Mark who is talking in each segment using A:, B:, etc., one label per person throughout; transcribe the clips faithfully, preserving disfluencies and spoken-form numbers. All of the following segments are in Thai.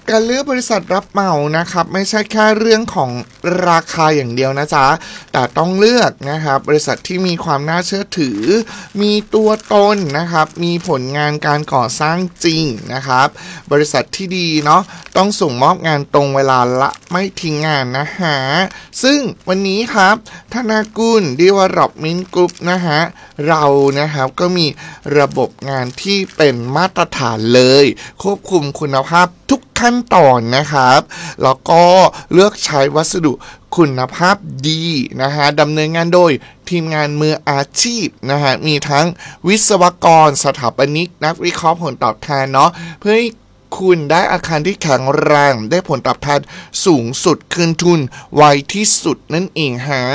A: การเลือกบริษัทรับเหมานะครับไม่ใช่แค่เรื่องของราคาอย่างเดียวนะจ๊ะแต่ต้องเลือกนะครับบริษัทที่มีความน่าเชื่อถือมีตัวตนนะครับมีผลงานการก่อสร้างจริงนะครับบริษัทที่ดีเนาะต้องส่งมอบงานตรงเวลาละไม่ทิ้งงานนะฮะซึ่งวันนี้ครับธนากุล Development Group นะฮะเรานะครับก็มีระบบงานที่เป็นมาตรฐานเลยควบคุมคุณภาพทุกขั้นตอนนะครับแล้วก็เลือกใช้วัสดุคุณภาพดีนะฮะดำเนินงานโดยทีมงานมืออาชีพนะฮะมีทั้งวิศวกรสถาปนิกนักวิเคราะห์ผลตอบแทนเนาะเพื่อให้คุณได้อาคารที่แข็งแรงได้ผลตอบแทนสูงสุดคืนทุนไวที่สุดนั่นเองฮะ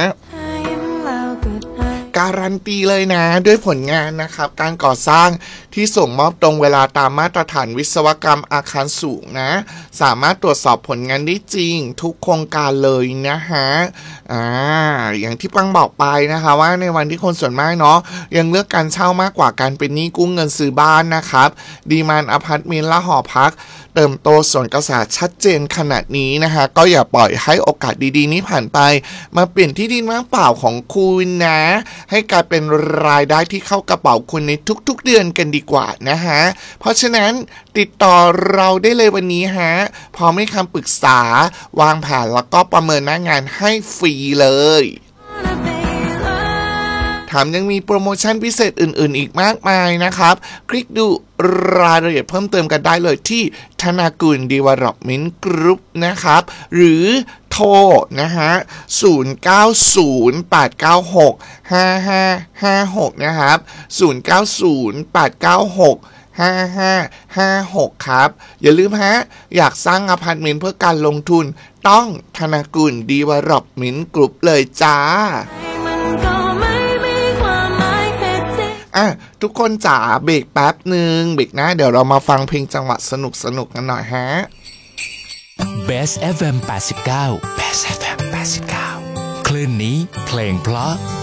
A: การันตีเลยนะด้วยผลงานนะครับการก่อสร้างที่ส่งมอบตรงเวลาตามมาตรฐานวิศวกรรมอาคารสูงนะสามารถตรวจสอบผลงานได้จริงทุกโครงการเลยนะฮะอ่าอย่างที่ปังบอกไปนะคะว่าในวันที่คนส่วนมากเนาะยังเลือกการเช่ามากกว่าการเป็นหนี้กู้เงินซื้อบ้านนะครับดีมานด์อพาร์ตเมนต์และหอพักเติมโตส่วนกระแสชัดเจนขนาดนี้นะคะก็อย่าปล่อยให้โอกาสดีๆนี้ผ่านไปมาเปลี่ยนที่ดินว่างเปล่าของคุณนะให้กลายเป็นรายได้ที่เข้ากระเป๋าคุณในทุกๆเดือนกันดีกว่านะฮะเพราะฉะนั้นติดต่อเราได้เลยวันนี้ฮะพร้อมให้คำปรึกษาวางแผนแล้วก็ประเมินหน้างานให้ฟรีเลยแถมยังมีโปรโมชั่นพิเศษอื่นๆอีกมากมายนะครับคลิกดูรายละเอียดเพิ่มเติมกันได้เลยที่ธนากุล Development Group นะครับหรือโทรนะฮะศูนย์ เก้า ศูนย์ แปด เก้า หก ห้า ห้า ห้า หกนะครับศูนย์ เก้า ศูนย์ แปด เก้า หก ห้า ห้า ห้า หกครับอย่าลืมฮะอยากสร้างอพาร์ตเมนต์เพื่อการลงทุนต้องธนากุล Development Group เลยจ้าอ่ะทุกคนจ๋าเบรกแป๊บหนึ่งเบรกนะเดี๋ยวเรามาฟังเพลงจังหวะสนุกๆกันหน่อยฮะ
B: Best เอฟ เอ็ม แปดสิบเก้า Best เอฟ เอ็ม แปดสิบเก้าคลื่นนี้เพลงเพราะ